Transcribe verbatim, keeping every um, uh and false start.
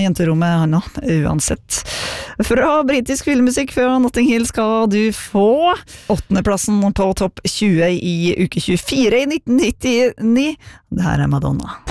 jenterommet Hanna, uansett. Fra britisk filmmusikk fra Notting Hill skal du få åttendeplassen på topp tjue i uke tjuefire i nitten nittini. Det her er Madonna.